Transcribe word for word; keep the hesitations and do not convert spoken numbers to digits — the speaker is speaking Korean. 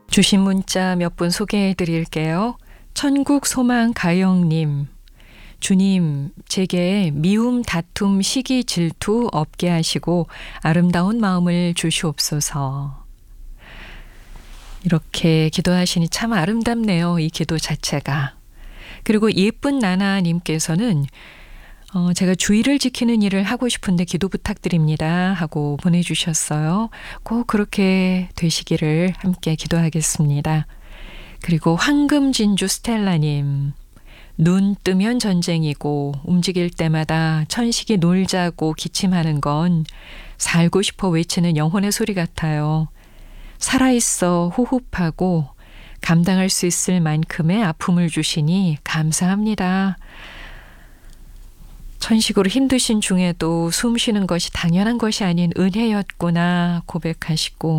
주신 문자 몇 분 소개해 드릴게요. 천국 소망 가영님. 주님, 제게 미움, 다툼, 시기, 질투 없게 하시고 아름다운 마음을 주시옵소서. 이렇게 기도하시니 참 아름답네요. 이 기도 자체가. 그리고 예쁜 나나님께서는 어, 제가 주의를 지키는 일을 하고 싶은데 기도 부탁드립니다 하고 보내주셨어요. 꼭 그렇게 되시기를 함께 기도하겠습니다. 그리고 황금진주 스텔라님. 눈 뜨면 전쟁이고 움직일 때마다 천식이 놀자고 기침하는 건 살고 싶어 외치는 영혼의 소리 같아요. 살아있어 호흡하고 감당할 수 있을 만큼의 아픔을 주시니 감사합니다. 천식으로 힘드신 중에도 숨 쉬는 것이 당연한 것이 아닌 은혜였구나 고백하시고